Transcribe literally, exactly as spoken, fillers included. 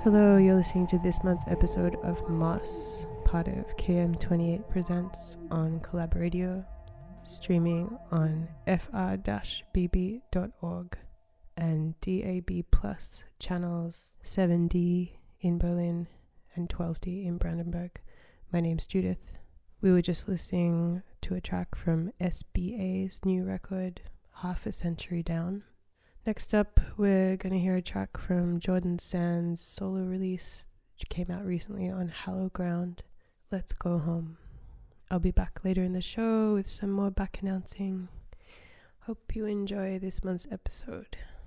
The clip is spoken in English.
Hello, you're listening to this month's episode of Moss, part of K M twenty-eight Presents on Collaboradio, streaming on f r dash b b dot org and D A B Plus channels seven D in Berlin and twelve D in Brandenburg. My name's Judith. We were just listening to a track from S B A's new record, Half a Century Down. Next up, we're going to hear a track from Jordan Sand's solo release, which came out recently on Hallow Ground, Let's Go Home. I'll be back later in the show with some more back announcing. Hope you enjoy this month's episode.